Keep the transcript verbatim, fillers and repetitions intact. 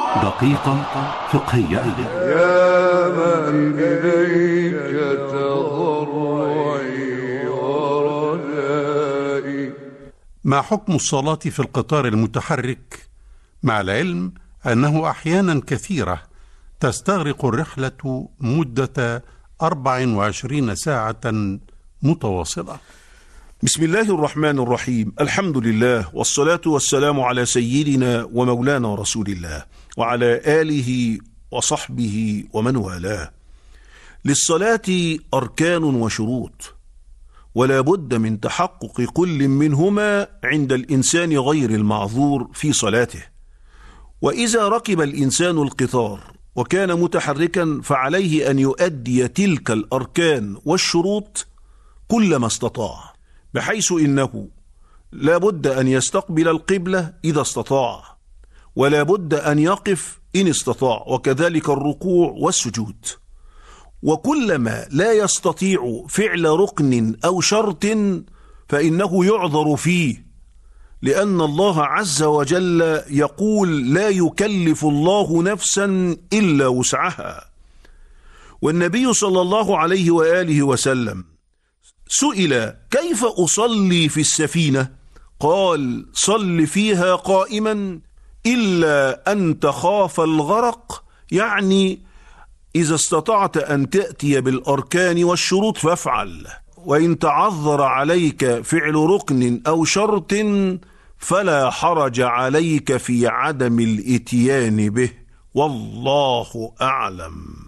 دقيقة فقهية. يا من إليك تضرعي ورجائي. ما حكم الصلاة في القطار المتحرك، مع العلم أنه أحيانا كثيرة تستغرق الرحلة مدة أربع وعشرين ساعة متواصلة؟ بسم الله الرحمن الرحيم. الحمد لله والصلاة والسلام على سيدنا ومولانا رسول الله وعلى آله وصحبه ومن والاه. للصلاة أركان وشروط، ولا بد من تحقق كل منهما عند الإنسان غير المعذور في صلاته. وإذا ركب الإنسان القطار وكان متحركا فعليه أن يؤدي تلك الأركان والشروط كلما استطاع، بحيث إنه لا بد أن يستقبل القبلة إذا استطاع، ولا بد أن يقف إن استطاع، وكذلك الركوع والسجود. وكلما لا يستطيع فعل ركن أو شرط فإنه يعذر فيه، لأن الله عز وجل يقول: لا يكلف الله نفسا إلا وسعها. والنبي صلى الله عليه وآله وسلم سئل: كيف أصلي في السفينة؟ قال: صل فيها قائما إلا أن تخاف الغرق، يعني إذا استطعت أن تأتي بالأركان والشروط فافعل، وإن تعذر عليك فعل ركن أو شرط فلا حرج عليك في عدم الإتيان به، والله أعلم.